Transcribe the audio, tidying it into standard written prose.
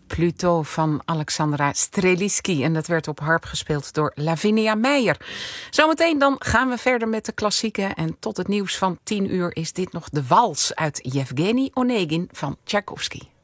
Pluto van Alexandra Strelitzky. En dat werd op harp gespeeld door Lavinia Meijer. Zometeen dan gaan we verder met de klassieken. En tot het nieuws van 10 uur is dit nog de wals uit Yevgeny Onegin van Tchaikovsky.